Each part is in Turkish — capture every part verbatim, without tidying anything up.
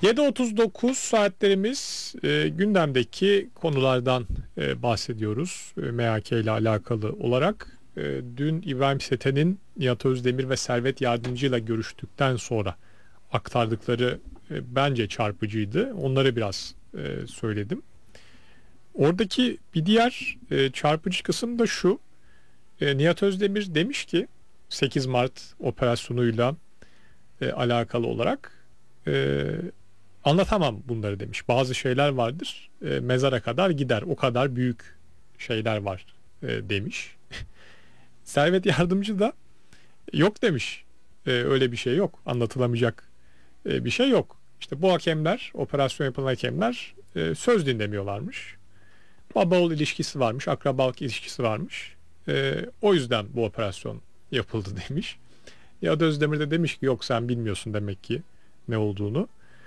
yedi otuz dokuz saatlerimiz e, gündemdeki konulardan e, bahsediyoruz. E, M H K ile alakalı olarak. E, dün İbrahim Seten'in Nihat Özdemir ve Servet Yardımcı ile görüştükten sonra aktardıkları e, bence çarpıcıydı. Onları biraz e, söyledim. Oradaki bir diğer e, çarpıcı kısım da şu. E, Nihat Özdemir demiş ki sekiz Mart operasyonuyla e, alakalı olarak e, anlatamam bunları demiş. Bazı şeyler vardır e, mezara kadar gider. O kadar büyük şeyler var e, demiş. Servet Yardımcı da yok demiş. E, öyle bir şey yok. Anlatılamayacak e, bir şey yok. İşte bu hakemler, operasyon yapılan hakemler e, söz dinlemiyorlarmış. Baba oğul ilişkisi varmış, akrabalık ilişkisi varmış. E, o yüzden bu operasyon yapıldı demiş. Ya da Özdemir de demiş ki yok sen bilmiyorsun demek ki ne olduğunu.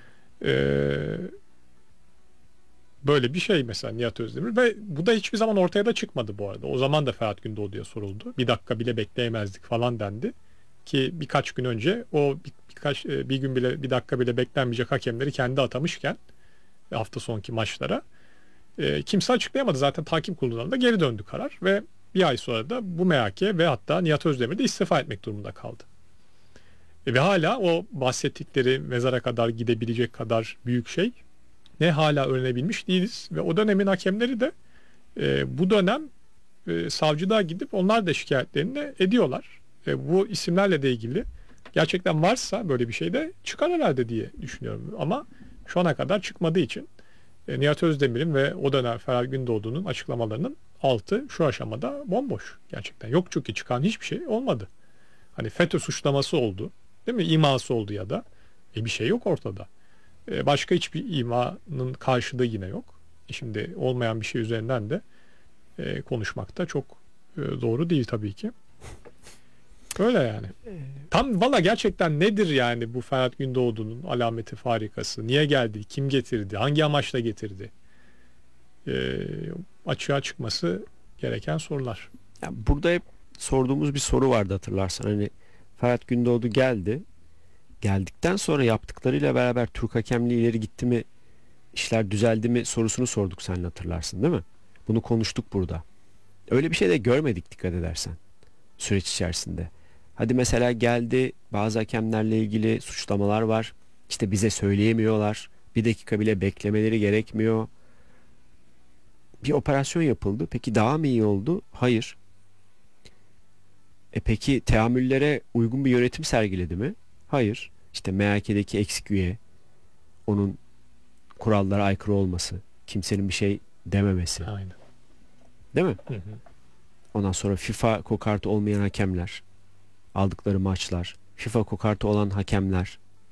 Ee, böyle bir şey mesela Nihat Özdemir ve bu da hiçbir zaman ortaya da çıkmadı bu arada. O zaman da Ferhat Gündoğdu'ya soruldu. Bir dakika bile bekleyemezdik falan dendi. Ki birkaç gün önce o bir, birkaç bir gün bile bir dakika bile beklenmeyecek hakemleri kendi atamışken hafta sonki maçlara e, kimse açıklayamadı. Zaten takip kurulundan da geri döndü karar ve bir ay sonra da bu M H K ve hatta Nihat Özdemir de istifa etmek durumunda kaldı. E, ve hala o bahsettikleri mezara kadar gidebilecek kadar büyük şey ne hala öğrenebilmiş değiliz ve o dönemin hakemleri de e, bu dönem e, savcılığa gidip onlar da şikayetlerini de ediyorlar. E, bu isimlerle de ilgili gerçekten varsa böyle bir şey de çıkar herhalde diye düşünüyorum. Ama şu ana kadar çıkmadığı için e, Nihat Özdemir'in ve o dönem Ferhat Gündoğdu'nun açıklamalarının altı şu aşamada bomboş gerçekten. Yok çünkü çıkan hiçbir şey olmadı. Hani FETÖ suçlaması oldu, değil mi? İması oldu ya da e, bir şey yok ortada. E, başka hiçbir imanın karşılığı yine yok. E, şimdi olmayan bir şey üzerinden de e, konuşmak da çok e, doğru değil tabii ki. Öyle yani. Tam valla gerçekten nedir yani bu Ferhat Gündoğdu'nun alameti farikası? Niye geldi? Kim getirdi? Hangi amaçla getirdi? E, açığa çıkması gereken sorular. Ya burada hep sorduğumuz bir soru vardı hatırlarsan. Hani Ferhat Gündoğdu geldi. Geldikten sonra yaptıklarıyla beraber Türk hakemliği ileri gitti mi, işler düzeldi mi sorusunu sorduk seninle hatırlarsın değil mi? Bunu konuştuk burada. Öyle bir şey de görmedik dikkat edersen süreç içerisinde. Hadi mesela geldi, bazı hakemlerle ilgili suçlamalar var. İşte bize söyleyemiyorlar. Bir dakika bile beklemeleri gerekmiyor. Bir operasyon yapıldı. Peki daha mı iyi oldu? Hayır. E peki teamüllere uygun bir yönetim sergiledi mi? Hayır. İşte M H K'deki eksik üye, onun kurallara aykırı olması, kimsenin bir şey dememesi. Aynen. Değil mi? Hı hı. Ondan sonra FIFA kokartı olmayan hakemler, aldıkları maçlar, FIFA kokartı olan hakemler,